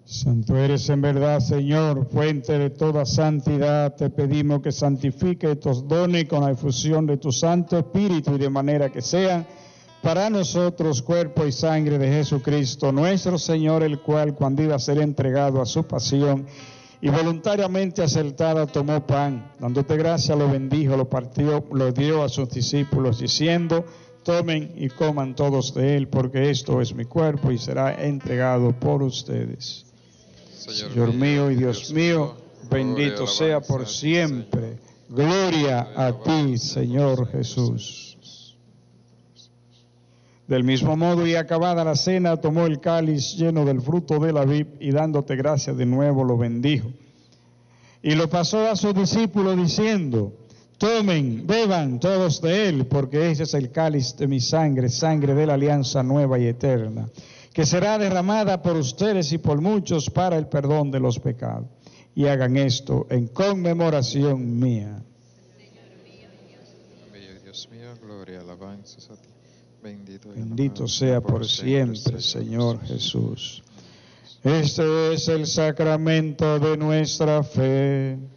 Santo eres en verdad, Señor, fuente de toda santidad. Te pedimos que santifique estos dones con la efusión de tu Santo Espíritu y de manera que sean para nosotros cuerpo y sangre de Jesucristo, nuestro Señor, el cual, cuando iba a ser entregado a su pasión y voluntariamente aceptada, tomó pan, dándote gracia, lo bendijo, lo partió, lo dio a sus discípulos, diciendo: tomen y coman todos de él, porque esto es mi cuerpo y será entregado por ustedes. Señor mío y Dios mío, bendito sea por siempre. Gloria a ti, Señor Jesús. Del mismo modo, y acabada la cena, tomó el cáliz lleno del fruto de la vid y dándote gracias de nuevo lo bendijo. Y lo pasó a sus discípulos diciendo: tomen, beban todos de él, porque ese es el cáliz de mi sangre, sangre de la alianza nueva y eterna, que será derramada por ustedes y por muchos para el perdón de los pecados. Y hagan esto en conmemoración mía. Dios mío, gloria, alabanzas a ti. Bendito sea por siempre, Señor Jesús. Este es el sacramento de nuestra fe.